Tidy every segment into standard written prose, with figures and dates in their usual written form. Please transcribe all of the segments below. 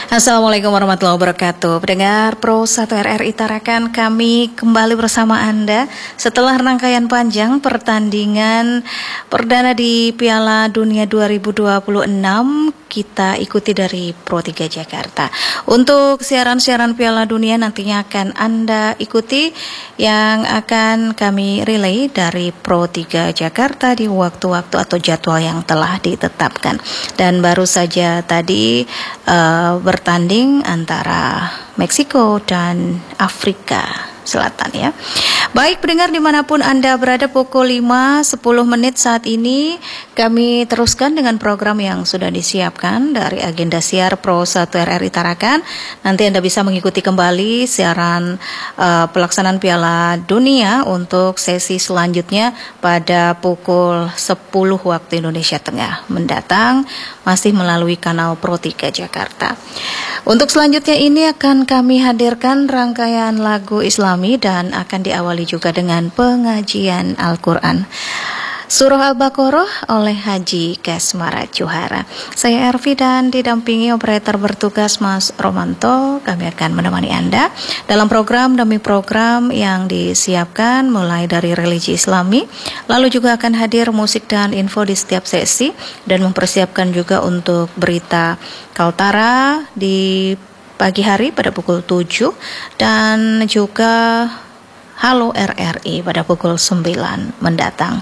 Assalamualaikum warahmatullahi wabarakatuh. Pendengar Pro 1 RRI Tarakan, kami kembali bersama Anda setelah rangkaian panjang pertandingan perdana di Piala Dunia 2026. Kita ikuti dari Pro 3 Jakarta. Untuk siaran-siaran Piala Dunia nantinya akan Anda ikuti yang akan kami relay dari Pro 3 Jakarta di waktu-waktu atau jadwal yang telah ditetapkan. Dan baru saja tadi bertanding antara Meksiko dan Afrika Selatan ya. Baik pendengar dimanapun Anda berada, pukul 5:10 saat ini kami teruskan dengan program yang sudah disiapkan dari agenda siar Pro 1 RRI Tarakan. Nanti Anda bisa mengikuti kembali siaran pelaksanaan Piala Dunia untuk sesi selanjutnya pada pukul 10 waktu Indonesia Tengah mendatang, masih melalui kanal Pro 3 Jakarta. Untuk selanjutnya ini akan kami hadirkan rangkaian lagu Islami dan akan diawali juga dengan pengajian Al-Quran. Surah Al-Baqarah oleh Haji Kasmara Johara. Saya Ervi dan didampingi operator bertugas Mas Romanto. Kami akan menemani Anda dalam program demi program yang disiapkan mulai dari religi Islami. Lalu juga akan hadir musik dan info di setiap sesi dan mempersiapkan juga untuk berita Kaltara di pagi hari pada pukul 7 dan juga Halo RRI pada pukul 9 mendatang.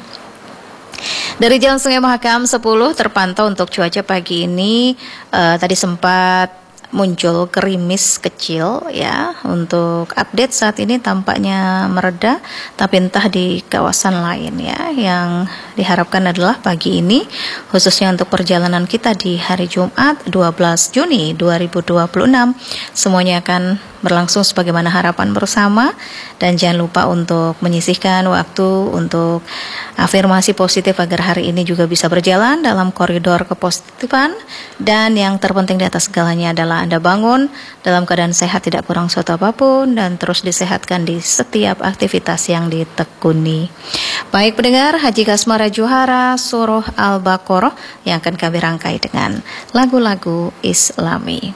Dari Jalan Sungai Mahakam 10 terpantau untuk cuaca pagi ini tadi sempat muncul gerimis kecil ya. Untuk update saat ini tampaknya mereda, tapi entah di kawasan lain ya. Yang diharapkan adalah pagi ini khususnya untuk perjalanan kita di hari Jumat 12 Juni 2026 semuanya akan berlangsung sebagaimana harapan bersama. Dan jangan lupa untuk menyisihkan waktu untuk afirmasi positif agar hari ini juga bisa berjalan dalam koridor kepositifan. Dan yang terpenting di atas segalanya adalah Anda bangun dalam keadaan sehat, tidak kurang suatu apapun, dan terus disehatkan di setiap aktivitas yang ditekuni. Baik pendengar, Haji Kasmara Johara, Surah Al-Baqarah yang akan kami rangkai dengan lagu-lagu Islami.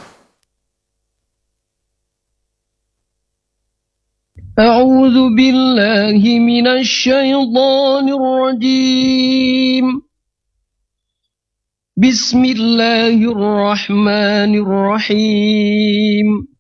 أعوذ بالله من الشيطان الرجيم بسم الله الرحمن الرحيم